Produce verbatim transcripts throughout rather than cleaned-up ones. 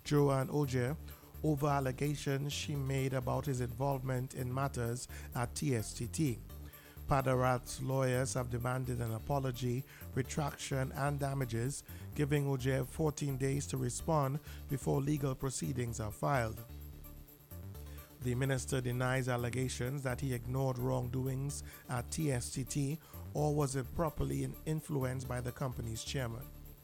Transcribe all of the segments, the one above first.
Joanne Ogier, over allegations she made about his involvement in matters at T S T T. Padarat's lawyers have demanded an apology, retraction, and damages, giving Ogier fourteen days to respond before legal proceedings are filed. The minister denies allegations that he ignored wrongdoings at T S T T or was improperly influenced by the company's chairman.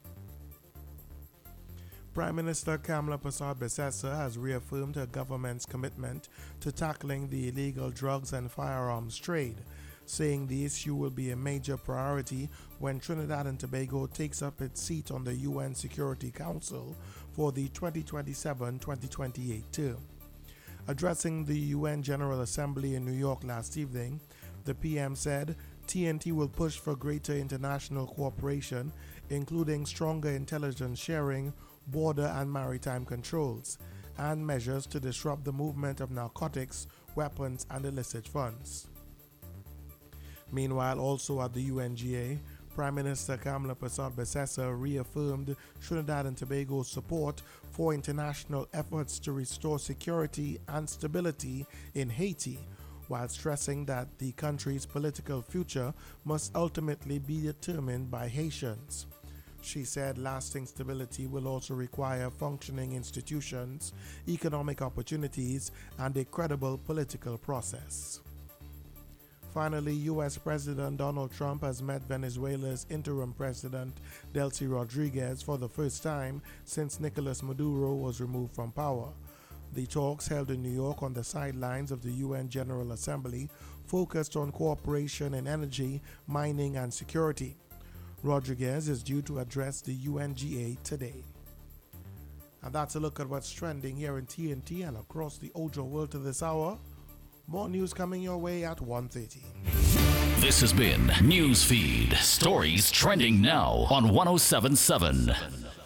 Prime Minister Kamla Persad-Bissessar has reaffirmed her government's commitment to tackling the illegal drugs and firearms trade, saying the issue will be a major priority when Trinidad and Tobago takes up its seat on the U N Security Council for the twenty twenty-seven twenty twenty-eight term. Addressing the U N General Assembly in New York last evening, the P M said T N T will push for greater international cooperation, including stronger intelligence sharing, border and maritime controls, and measures to disrupt the movement of narcotics, weapons, and illicit funds. Meanwhile, also at the U N G A, Prime Minister Kamla Persad-Bissessar reaffirmed Trinidad and Tobago's support for international efforts to restore security and stability in Haiti, while stressing that the country's political future must ultimately be determined by Haitians. She said lasting stability will also require functioning institutions, economic opportunities, and a credible political process. Finally, U S President Donald Trump has met Venezuela's interim president, Delcy Rodriguez, for the first time since Nicolas Maduro was removed from power. The talks held in New York on the sidelines of the U N General Assembly focused on cooperation in energy, mining, and security. Rodriguez is due to address the U N G A today. And that's a look at what's trending here in T N T and across the Ojo world to this hour. More news coming your way at one thirty. This has been Newsfeed, stories trending now on one oh seven point seven.